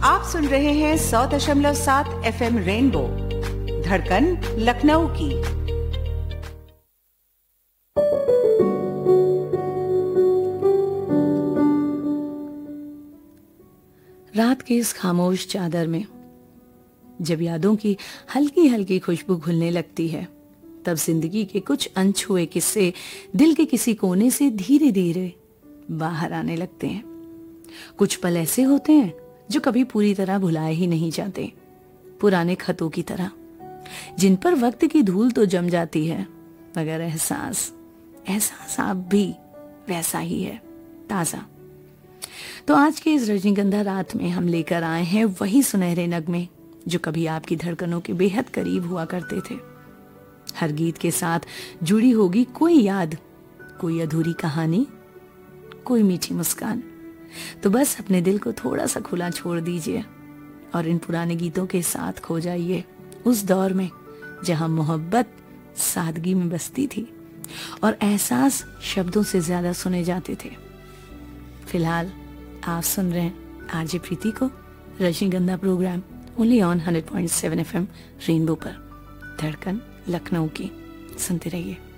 आप सुन रहे हैं 100.7 FM रेनबो, धड़कन लखनऊ की। रात की इस खामोश चादर में जब यादों की हल्की हल्की खुशबू घुलने लगती है, तब जिंदगी के कुछ अनछुए किस्से दिल के किसी कोने से धीरे धीरे बाहर आने लगते हैं। कुछ पल ऐसे होते हैं जो कभी पूरी तरह भुलाए ही नहीं जाते, पुराने खतों की तरह, जिन पर वक्त की धूल तो जम जाती है, मगर एहसास आप भी वैसा ही है, ताजा। तो आज के इस रजनीगंधा रात में हम लेकर आए हैं वही सुनहरे नगमे जो कभी आपकी धड़कनों के बेहद करीब हुआ करते थे। हर गीत के साथ जुड़ी होगी कोई याद, कोई अधूरी कहानी, कोई मीठी मुस्कान। तो बस अपने दिल को थोड़ा सा खुला छोड़ दीजिए और इन पुराने गीतों के साथ खो जाइए उस दौर में जहां मोहब्बत सादगी में बसती थी और एहसास शब्दों से ज्यादा सुने जाते थे। फिलहाल आप सुन रहे हैं आरजे प्रीति को रजनीगंधा programme only on 100.7 FM rainbow पर, धड़कन लखनऊ की। सुनते रहिए।